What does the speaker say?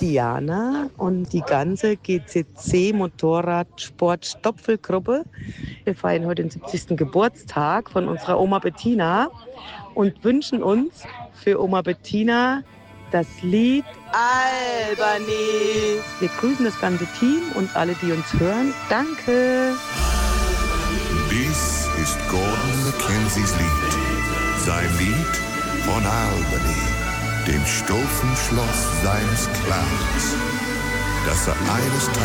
Diana und die ganze GCC Motorradsport Stopfelgruppe. Wir feiern heute den 70. Geburtstag von unserer Oma Bettina und wünschen uns für Oma Bettina das Lied Albernis. Wir grüßen das ganze Team und alle, die uns hören. Danke. Dies ist Gordon Mackenzies Lied. Sein Lied von Albany, dem stolzen Schloss seines Clans, das er eines Tages